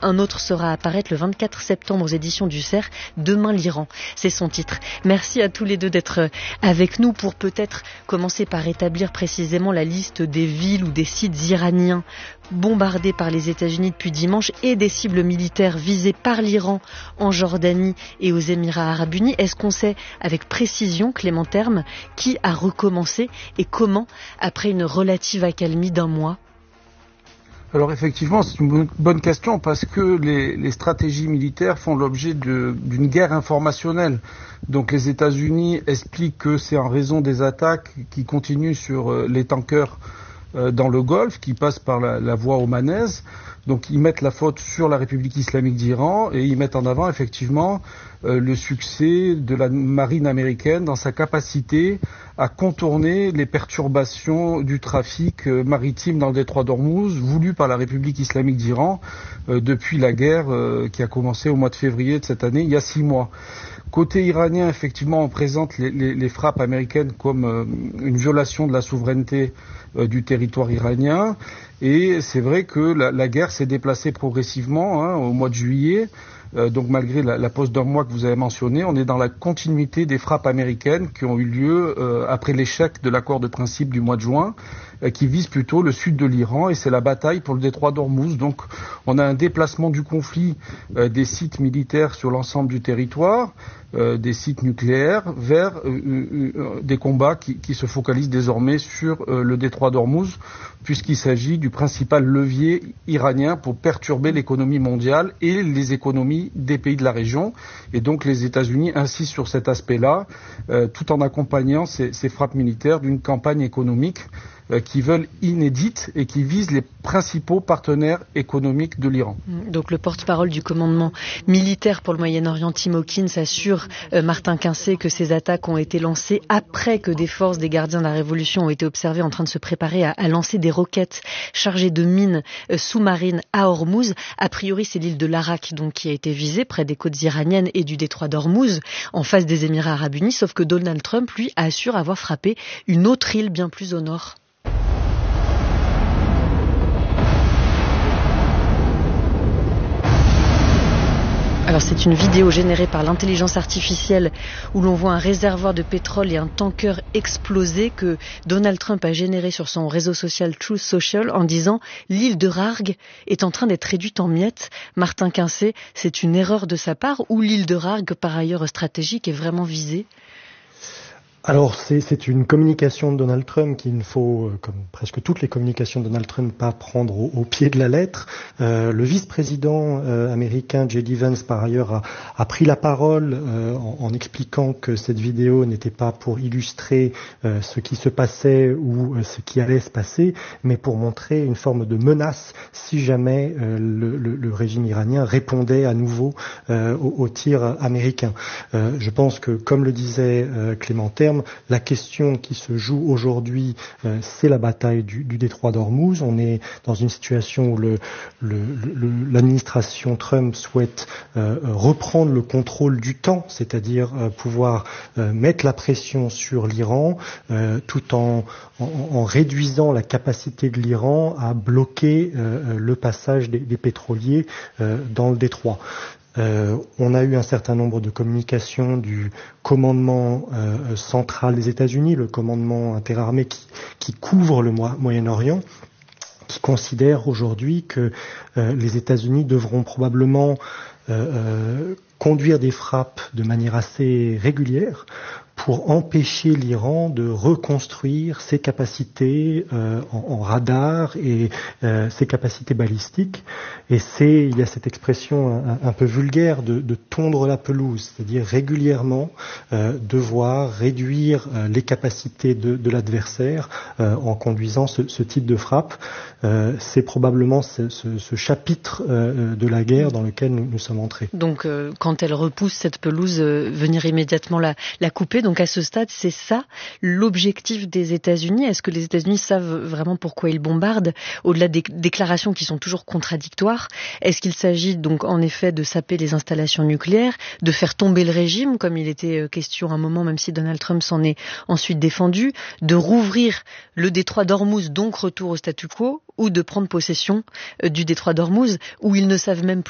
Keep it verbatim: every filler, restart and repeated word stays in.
un autre sera à apparaître le vingt-quatre septembre aux éditions du Cerf. Demain l'Iran, c'est son titre. Merci à tous les deux d'être avec nous pour peut-être commencer par établir précisément la liste des villes ou des sites iraniens bombardés par les États-Unis depuis dimanche et des cibles militaires visées par l'Iran en Jordanie et aux Émirats arabes unis. Est-ce qu'on sait avec précision, Clément Terme, qui a recommencé et comment après une relative accalmie d'un mois? Alors effectivement, c'est une bonne question parce que les, les stratégies militaires font l'objet de, d'une guerre informationnelle. Donc les États-Unis expliquent que c'est en raison des attaques qui continuent sur les tankers dans le Golfe, qui passent par la, la voie omanaise. Donc ils mettent la faute sur la République islamique d'Iran et ils mettent en avant effectivement euh, le succès de la marine américaine dans sa capacité à contourner les perturbations du trafic euh, maritime dans le détroit d'Ormuz voulu par la République islamique d'Iran euh, depuis la guerre euh, qui a commencé au mois de février de cette année, il y a six mois. Côté iranien, effectivement, on présente les, les, les frappes américaines comme euh, une violation de la souveraineté euh, du territoire iranien. Et c'est vrai que la, la guerre s'est déplacée progressivement hein, au mois de juillet. Euh, donc malgré la, la pause d'un mois que vous avez mentionnée, on est dans la continuité des frappes américaines qui ont eu lieu euh, après l'échec de l'accord de principe du mois de juin, euh, qui vise plutôt le sud de l'Iran, et c'est la bataille pour le détroit d'Ormuz. Donc on a un déplacement du conflit euh, des sites militaires sur l'ensemble du territoire, euh, des sites nucléaires, vers euh, euh, des combats qui, qui se focalisent désormais sur euh, le détroit d'Ormuz, puisqu'il s'agit du principal levier iranien pour perturber l'économie mondiale et les économies des pays de la région. Et donc les États-Unis insistent sur cet aspect-là, euh, tout en accompagnant ces, ces frappes militaires d'une campagne économique euh, qui veulent inédite et qui vise les principaux partenaires économiques de l'Iran. Donc le porte-parole du commandement militaire pour le Moyen-Orient, Tim Hawkins, assure, euh, Martin Quincé, que ces attaques ont été lancées après que des forces des gardiens de la Révolution ont été observées en train de se préparer à, à lancer des roquettes chargées de mines euh, sous-marines à Ormuz. A priori, c'est l'île de Larak donc qui a été visée, près des côtes iraniennes et du détroit d'Ormuz, en face des Émirats arabes unis, sauf que Donald Trump, lui, assure avoir frappé une autre île bien plus au nord. Alors c'est une vidéo générée par l'intelligence artificielle où l'on voit un réservoir de pétrole et un tanker exploser que Donald Trump a généré sur son réseau social Truth Social en disant « L'île de Rarg est en train d'être réduite en miettes ». Martin Quincé, c'est une erreur de sa part ou l'île de Rarg, par ailleurs stratégique, est vraiment visée ? Alors c'est, c'est une communication de Donald Trump qu'il ne faut, comme presque toutes les communications de Donald Trump, pas prendre au, au pied de la lettre. Euh, le vice-président euh, américain J D Vance, par ailleurs, a, a pris la parole euh, en, en expliquant que cette vidéo n'était pas pour illustrer euh, ce qui se passait ou euh, ce qui allait se passer, mais pour montrer une forme de menace si jamais euh, le, le, le régime iranien répondait à nouveau euh, aux, aux tirs américains. Euh, je pense que, comme le disait euh, Clément Terme, la question qui se joue aujourd'hui, euh, c'est la bataille du, du détroit d'Ormuz. On est dans une situation où le, le, le, l'administration Trump souhaite euh, reprendre le contrôle du temps, c'est-à-dire euh, pouvoir euh, mettre la pression sur l'Iran, euh, tout en, en, en réduisant la capacité de l'Iran à bloquer euh, le passage des, des pétroliers euh, dans le détroit. Euh, on a eu un certain nombre de communications du commandement euh, central des États-Unis, le commandement interarmé qui, qui couvre le Moyen-Orient, qui considère aujourd'hui que euh, les États-Unis devront probablement euh, euh, conduire des frappes de manière assez régulière pour empêcher l'Iran de reconstruire ses capacités euh, en, en radar et euh, ses capacités balistiques. Et c'est, il y a cette expression un, un peu vulgaire de, de tondre la pelouse, c'est-à-dire régulièrement euh, devoir réduire euh, les capacités de, de l'adversaire euh, en conduisant ce, ce type de frappe. Euh, c'est probablement ce, ce, ce chapitre euh, de la guerre dans lequel nous, nous sommes entrés. Donc euh, quand elle repousse cette pelouse, euh, venir immédiatement la, la couper. Donc à ce stade, c'est ça l'objectif des États-Unis. Est-ce que les États-Unis savent vraiment pourquoi ils bombardent, au-delà des déclarations qui sont toujours contradictoires? Est-ce qu'il s'agit donc en effet de saper les installations nucléaires, de faire tomber le régime, comme il était question à un moment, même si Donald Trump s'en est ensuite défendu, de rouvrir le détroit d'Ormuz, donc retour au statu quo, ou de prendre possession du détroit d'Ormuz, où ils ne savent même plus